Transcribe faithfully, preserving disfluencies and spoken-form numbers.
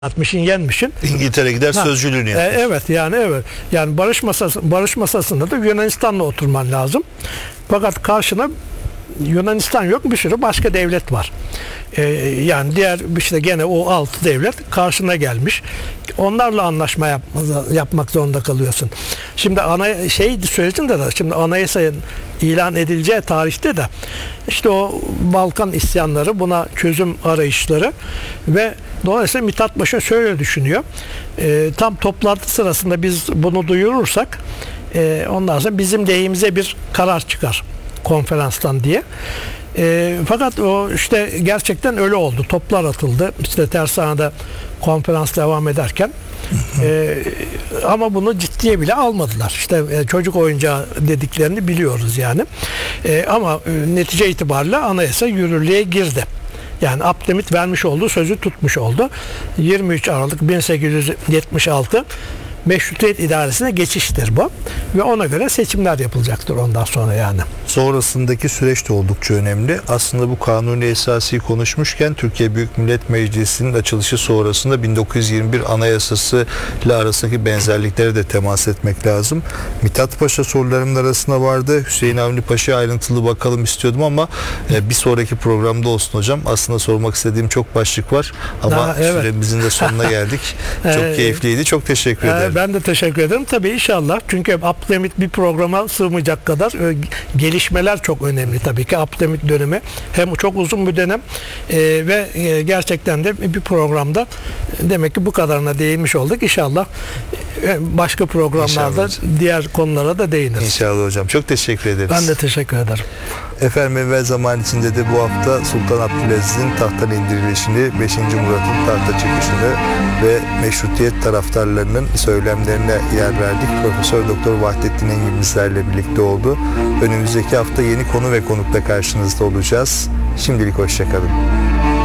atmışın, yenmişin. İngiltere gider Ha, sözcülüğünü e, yapar. evet yani evet. Yani barış masası barış masasında da Yunanistan'la oturman lazım. Fakat karşına Yunanistan yok, bir sürü başka devlet var. Ee, yani diğer işte gene o altı devlet karşına gelmiş. Onlarla anlaşma yapma, yapmak zorunda kalıyorsun. Şimdi ana şey sürecinde de şimdi anayasanın ilan edileceği tarihte de işte o Balkan isyanları, buna çözüm arayışları ve dolayısıyla Mithat Paşa şöyle düşünüyor. Ee, tam toplantı sırasında biz bunu duyurursak e, ondan sonra bizim lehimize bir karar çıkar konferanstan diye. E, fakat o işte gerçekten öyle oldu. Toplar atıldı. İşte tersanede konferans devam ederken e, ama bunu ciddiye bile almadılar. İşte e, çocuk oyuncağı dediklerini biliyoruz yani. E, ama e, netice itibariyle anayasa yürürlüğe girdi. Yani Abdülhamit vermiş olduğu sözü tutmuş oldu. yirmi üç Aralık bin sekiz yüz yetmiş altı Meşrutiyet idaresine geçiştir bu. Ve ona göre seçimler yapılacaktır ondan sonra yani. Sonrasındaki süreç de oldukça önemli. Aslında bu kanuni esasıyı konuşmuşken Türkiye Büyük Millet Meclisi'nin açılışı sonrasında bin dokuz yüz yirmi bir Anayasası ile arasındaki benzerlikleri de temas etmek lazım. Mithat Paşa sorularımın arasında vardı. Hüseyin Avni Paşa'ya ayrıntılı bakalım istiyordum ama bir sonraki programda olsun hocam. Aslında sormak istediğim çok başlık var ama Daha, evet. süremizin de sonuna geldik. Çok keyifliydi. Çok teşekkür ederim. Ben de teşekkür ederim. Tabii inşallah. Çünkü Abdülhamit bir programa sığmayacak kadar e, gelişmeler çok önemli tabii ki. Abdülhamit dönemi hem çok uzun bir dönem e, ve e, gerçekten de bir programda demek ki bu kadarına değinmiş olduk. İnşallah e, başka programlarda İnşallah. diğer konulara da değiniriz. İnşallah hocam. Çok teşekkür ederiz. Ben de teşekkür ederim. Efendim evvel zaman içinde de bu hafta Sultan Abdülaziz'in tahttan indirilişini, beşinci Murat'ın tahta çıkışını ve meşrutiyet taraftarlarının söylemlerine yer verdik. Profesör Doktor Vahdettin Engin bizlerle birlikte oldu. Önümüzdeki hafta yeni konu ve konukla karşınızda olacağız. Şimdilik hoşça kalın.